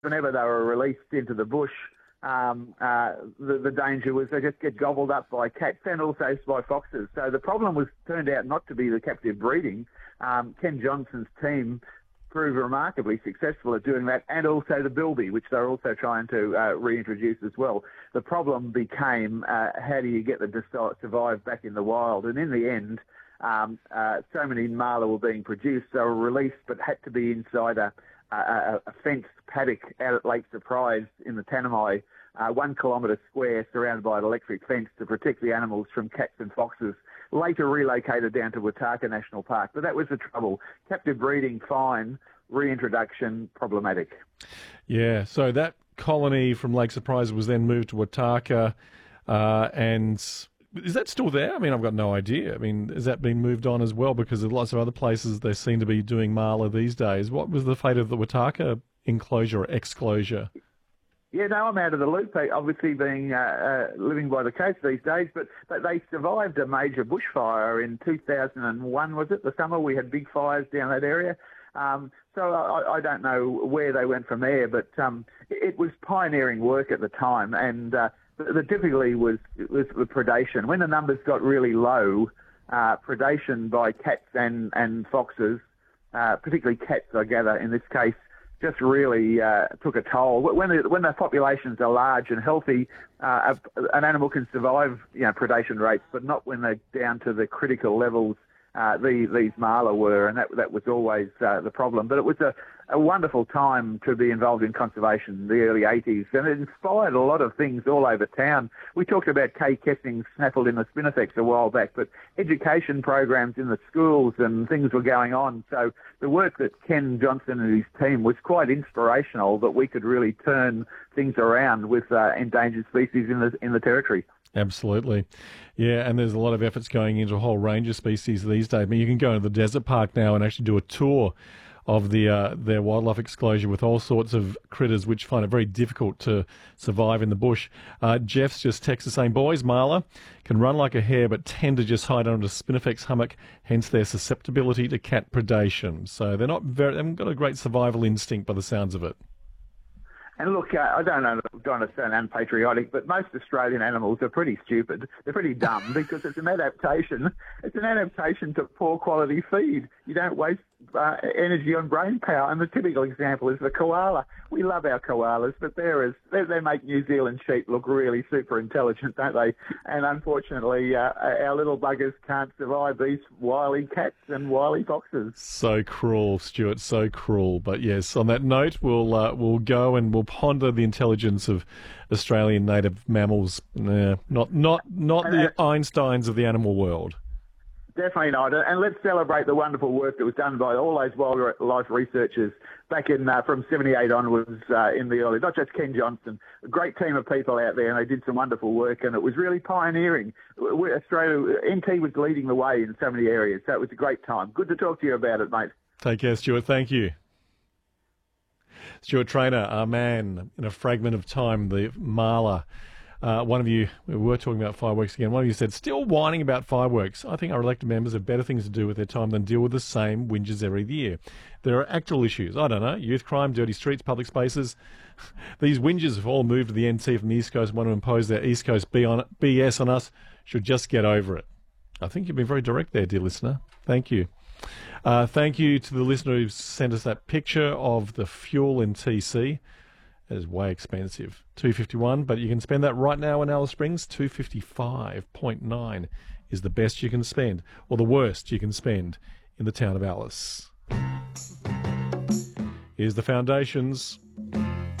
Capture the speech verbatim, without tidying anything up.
whenever they were released into the bush, um, uh, the, the danger was they just get gobbled up by cats and also by foxes. So the problem was turned out not to be the captive breeding. Um, Ken Johnson's team proved remarkably successful at doing that, and also the bilby, which they're also trying to uh, reintroduce as well. The problem became uh, how do you get them to survive back in the wild? And in the end, um, uh, so many marla were being produced, they were released, but had to be inside a, a, a fenced paddock out at Lake Surprise in the Tanami, uh, one kilometre square, surrounded by an electric fence to protect the animals from cats and foxes. Later relocated down to Wataka National Park. But that was the trouble. Captive breeding, fine. Reintroduction, problematic. Yeah, so that colony from Lake Surprise was then moved to Wataka. Uh, and is that still there? I mean, I've got no idea. I mean, has that been moved on as well? Because there's lots of other places they seem to be doing marla these days. What was the fate of the Wataka enclosure or exclosure? Yeah, no, I'm out of the loop, obviously being uh, uh, living by the coast these days, but, but they survived a major bushfire in two thousand one, was it? The summer we had big fires down that area. Um, so I, I don't know where they went from there, but um, it was pioneering work at the time, and uh, the, the difficulty was, was the predation. When the numbers got really low, uh, predation by cats and, and foxes, uh, particularly cats, I gather, in this case, just really uh, took a toll. When the, when the populations are large and healthy, uh, an animal can survive, you know, predation rates, but not when they're down to the critical levels uh, the, these marla were, and that that was always uh, the problem. But it was a, a wonderful time to be involved in conservation, the early eighties, and it inspired a lot of things all over town. We talked about Kay Kessing snaffled in the Spinifex a while back, but education programs in the schools and things were going on. So the work that Ken Johnson and his team was quite inspirational, that we could really turn things around with uh, endangered species in the in the territory. Absolutely. Yeah, and there's a lot of efforts going into a whole range of species these days. I mean, you can go to the desert park now and actually do a tour of the uh, their wildlife exclosure with all sorts of critters which find it very difficult to survive in the bush. Uh, Jeff's just texted saying, boys, marla can run like a hare but tend to just hide under a Spinifex hummock, hence their susceptibility to cat predation. So they're not very, they haven't got a great survival instinct by the sounds of it. And look, uh, I don't know, don't want to sound unpatriotic, but most Australian animals are pretty stupid. They're pretty dumb because it's an adaptation. It's an adaptation to poor quality feed. You don't waste uh, energy on brain power. And the typical example is the koala. We love our koalas, but they're as, they, they make New Zealand sheep look really super intelligent, don't they? And unfortunately, uh, our little buggers can't survive these wily cats and wily foxes. So cruel, Stuart, so cruel. But yes, on that note, we'll uh, we'll go and we'll ponder the intelligence of Australian native mammals. Nah, not not not the Einsteins of the animal world. Definitely not. And let's celebrate the wonderful work that was done by all those wildlife researchers back in uh, from seventy-eight onwards uh, in the early, not just Ken Johnson, a great team of people out there, and they did some wonderful work, and it was really pioneering. We, Australia, N T was leading the way in so many areas, so it was a great time. Good to talk to you about it, mate. Take care, Stuart. Thank you. Stuart Traynor, our man in a fragment of time, the marla. Uh, one of you, we were talking about fireworks again, one of you said, still whining about fireworks. I think our elected members have better things to do with their time than deal with the same whinges every year. There are actual issues. I don't know, youth crime, dirty streets, public spaces. These whinges have all moved to the N T from the East Coast and want to impose their East Coast B S on us. Should just get over it. I think you've been very direct there, dear listener. Thank you. Uh, thank you to the listener who sent us that picture of the fuel in T C. That is way expensive. two dollars fifty-one, but you can spend that right now in Alice Springs. two dollars fifty-five point nine is the best you can spend, or the worst you can spend in the town of Alice. Here's the Foundations.